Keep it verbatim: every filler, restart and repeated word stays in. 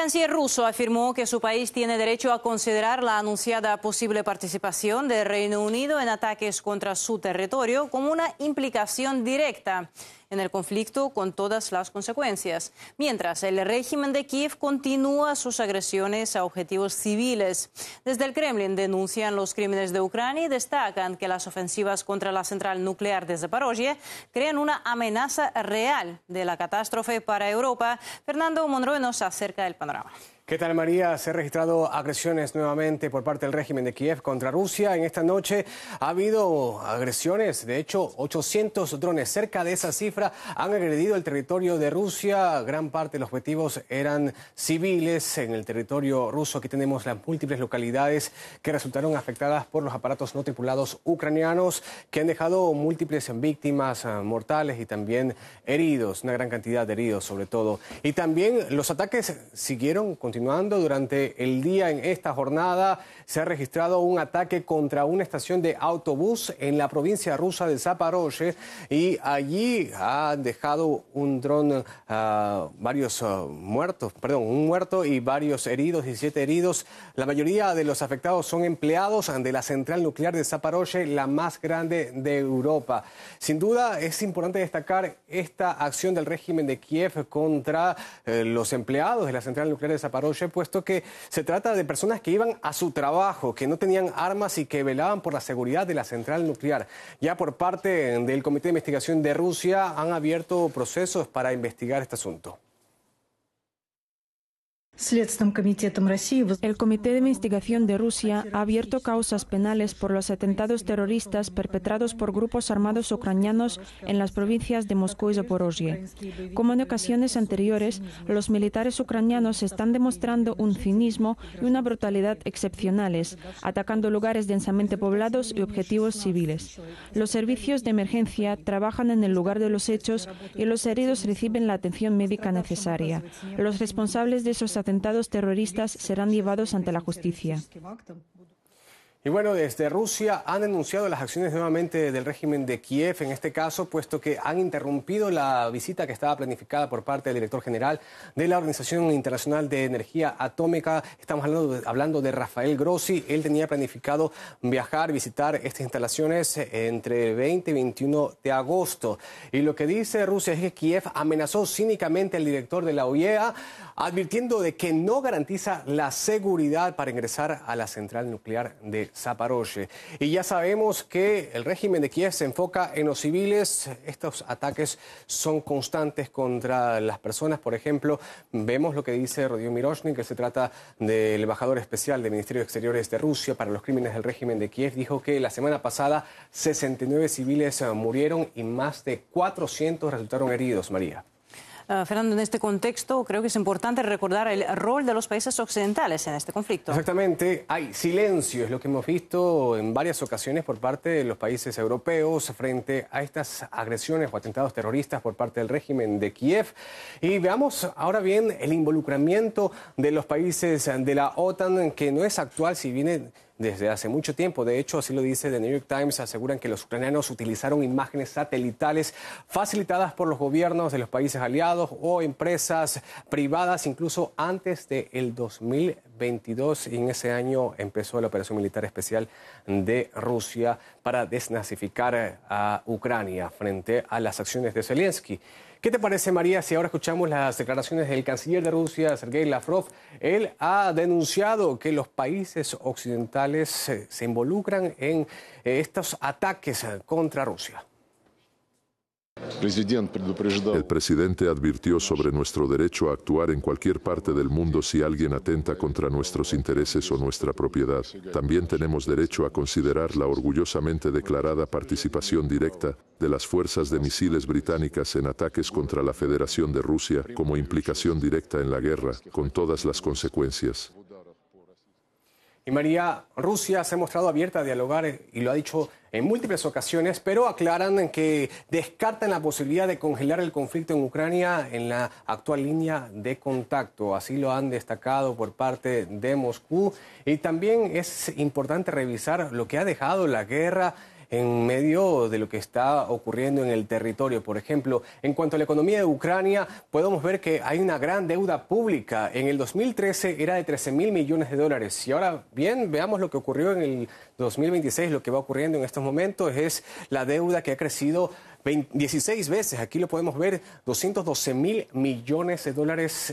canciller ruso afirmó que su país tiene derecho a considerar la anunciada posible participación del Reino Unido en ataques contra su territorio como una implicación directa en el conflicto con todas las consecuencias, mientras el régimen de Kiev continúa sus agresiones a objetivos civiles. Desde el Kremlin denuncian los crímenes de Ucrania y destacan que las ofensivas contra la central nuclear de Zaporozhye crean una amenaza real de la catástrofe para Europa. Fernando Monroy nos acerca del panorama. ¿Qué tal, María? Se han registrado agresiones nuevamente por parte del régimen de Kiev contra Rusia. En esta noche ha habido agresiones, de hecho, ochocientos drones. Cerca de esa cifra han agredido el territorio de Rusia. Gran parte de los objetivos eran civiles en el territorio ruso. Aquí tenemos las múltiples localidades que resultaron afectadas por los aparatos no tripulados ucranianos, que han dejado múltiples víctimas mortales y también heridos, una gran cantidad de heridos sobre todo. Y también los ataques siguieron con Continuando durante el día en esta jornada, se ha registrado un ataque contra una estación de autobús en la provincia rusa de Zaporozhye y allí han dejado un dron, uh, varios uh, muertos, perdón, un muerto y varios heridos, diecisiete heridos. La mayoría de los afectados son empleados de la central nuclear de Zaporozhye, la más grande de Europa. Sin duda es importante destacar esta acción del régimen de Kiev contra eh, los empleados de la central nuclear de Zaporozhye, puesto que se trata de personas que iban a su trabajo, que no tenían armas y que velaban por la seguridad de la central nuclear. Ya por parte del Comité de Investigación de Rusia han abierto procesos para investigar este asunto. El Comité de Investigación de Rusia ha abierto causas penales por los atentados terroristas perpetrados por grupos armados ucranianos en las provincias de Moscú y Zaporozhye. Como en ocasiones anteriores, los militares ucranianos están demostrando un cinismo y una brutalidad excepcionales, atacando lugares densamente poblados y objetivos civiles. Los servicios de emergencia trabajan en el lugar de los hechos y los heridos reciben la atención médica necesaria. Los responsables de esos atentados terroristas serán llevados ante la justicia. Y bueno, desde Rusia han denunciado las acciones nuevamente del régimen de Kiev, en este caso, puesto que han interrumpido la visita que estaba planificada por parte del director general de la Organización Internacional de Energía Atómica. Estamos hablando de, hablando de Rafael Grossi. Él tenía planificado viajar, visitar estas instalaciones entre el veinte y veintiuno de agosto. Y lo que dice Rusia es que Kiev amenazó cínicamente al director de la O E A, advirtiendo de que no garantiza la seguridad para ingresar a la central nuclear de Zaporozhye. Y ya sabemos que el régimen de Kiev se enfoca en los civiles. Estos ataques son constantes contra las personas. Por ejemplo, vemos lo que dice Rodion Miroshnik, que se trata del embajador especial del Ministerio de Exteriores de Rusia para los crímenes del régimen de Kiev. Dijo que la semana pasada sesenta y nueve civiles murieron y más de cuatrocientos resultaron heridos, María. Uh, Fernando, en este contexto creo que es importante recordar el rol de los países occidentales en este conflicto. Exactamente, hay silencio, es lo que hemos visto en varias ocasiones por parte de los países europeos frente a estas agresiones o atentados terroristas por parte del régimen de Kiev. Y veamos ahora bien el involucramiento de los países de la OTAN, que no es actual, si viene desde hace mucho tiempo. De hecho, así lo dice The New York Times, aseguran que los ucranianos utilizaron imágenes satelitales facilitadas por los gobiernos de los países aliados o empresas privadas, incluso antes del dos mil veintidós, y en ese año empezó la operación militar especial de Rusia para desnazificar a Ucrania frente a las acciones de Zelensky. ¿Qué te parece, María, si ahora escuchamos las declaraciones del canciller de Rusia, Sergei Lavrov? Él ha denunciado que los países occidentales se, se involucran en eh, estos ataques contra Rusia. El presidente advirtió sobre nuestro derecho a actuar en cualquier parte del mundo si alguien atenta contra nuestros intereses o nuestra propiedad. También tenemos derecho a considerar la orgullosamente declarada participación directa de las fuerzas de misiles británicas en ataques contra la Federación de Rusia como implicación directa en la guerra, con todas las consecuencias. Y María, Rusia se ha mostrado abierta a dialogar y lo ha dicho en múltiples ocasiones, pero aclaran que descartan la posibilidad de congelar el conflicto en Ucrania en la actual línea de contacto. Así lo han destacado por parte de Moscú. Y también es importante revisar lo que ha dejado la guerra en medio de lo que está ocurriendo en el territorio. Por ejemplo, en cuanto a la economía de Ucrania, podemos ver que hay una gran deuda pública. En el dos mil trece era de trece mil millones de dólares. Y ahora bien, veamos lo que ocurrió en el dos mil veintiséis. Lo que va ocurriendo en estos momentos es la deuda que ha crecido dieciséis veces. Aquí lo podemos ver, doscientos doce mil millones de dólares